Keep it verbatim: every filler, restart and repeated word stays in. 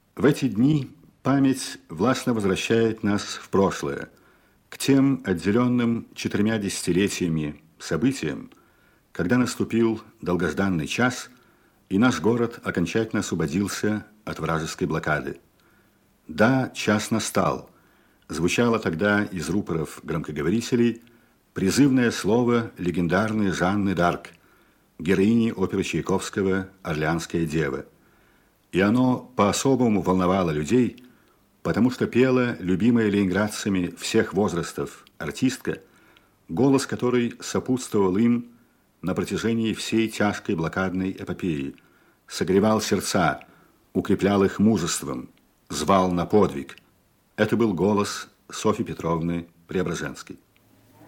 В эти дни память властно возвращает нас в прошлое, к тем отделенным четырьмя десятилетиями событиям, когда наступил долгожданный час, и наш город окончательно освободился от вражеской блокады. Да, час настал. Звучало тогда из рупоров громкоговорителей призывное слово легендарной Жанны д'Арк, героини оперы Чайковского «Орлеанская дева». И оно по-особому волновало людей, потому что пела любимая ленинградцами всех возрастов артистка, голос которой сопутствовал им на протяжении всей тяжкой блокадной эпопеи, согревал сердца, укреплял их мужеством, звал на подвиг. Это был голос Софьи Петровны Преображенской.